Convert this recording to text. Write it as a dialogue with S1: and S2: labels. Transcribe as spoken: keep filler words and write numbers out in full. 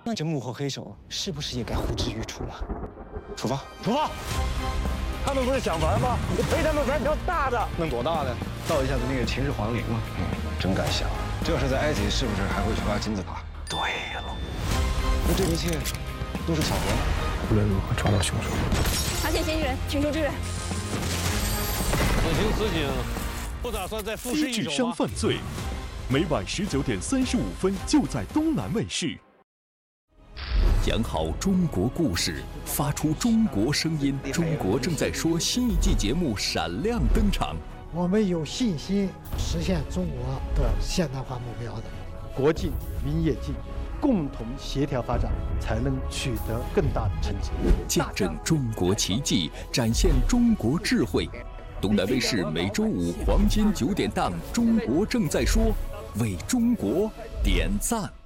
S1: 那这幕后黑手是不是也该呼之欲出了？
S2: 出发！
S3: 出发！他们不是想玩吗？我陪他们玩条大的。
S2: 弄多大的？造一下子那个秦始皇陵嘛。嗯，真敢想啊！这要是在埃及，是不是还会去挖金字塔？对了，那这一切都是巧合吗？
S4: 无论如何抓到凶手。
S5: 发现嫌疑人，寻求支援。
S3: 此情此景，不打算再复试一手吗？
S6: 低智商犯罪，每晚十九点三十五分就在东南卫视。讲好中国故事，发出中国声音。中国正在说新一季节目闪亮登场。
S7: 我们有信心实现中国的现代化目标的。
S8: 国进民也进，共同协调发展，才能取得更大的成绩。
S6: 见证中国奇迹，展现中国智慧。东南卫视每周五黄金九点档《中国正在说》，为中国点赞。